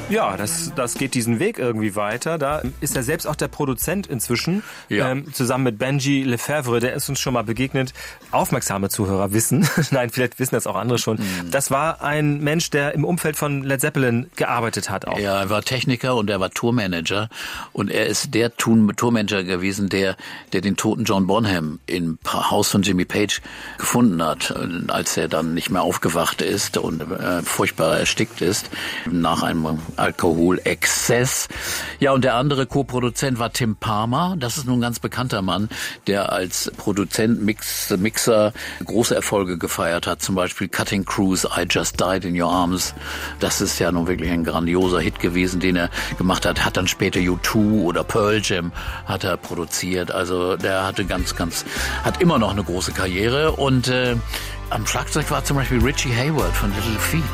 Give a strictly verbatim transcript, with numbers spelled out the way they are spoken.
Ja, das, das geht diesen Weg irgendwie weiter. Da ist er selbst auch der Produzent inzwischen, ja. ähm, zusammen mit Benji Lefebvre, der ist uns schon mal begegnet. Aufmerksame Zuhörer wissen, nein, vielleicht wissen das auch andere schon, mhm. das war ein Mensch, der im Umfeld von Led Zeppelin gearbeitet hat auch. Ja, er war Techniker und er war Tourmanager und er ist der Tourmanager gewesen, der, der den toten John Bonham im Haus von Jimmy Page gefunden hat, als er dann nicht mehr aufgewacht ist und äh, furchtbar erstickt ist nach einem Alkoholexzess. Ja, und der andere Co-Produzent war Tim Palmer. Das ist nun ein ganz bekannter Mann, der als Produzent, Mix, Mixer große Erfolge gefeiert hat. Zum Beispiel Cutting Cruise, I Just Died in Your Arms. Das ist ja nun wirklich ein grandioser Hit gewesen, den er gemacht hat. Hat dann später U zwei oder Pearl Jam hat er produziert. Also der hatte ganz, ganz, hat immer noch eine große Karriere. Und äh, am Schlagzeug war zum Beispiel Richie Hayward von Little Feat.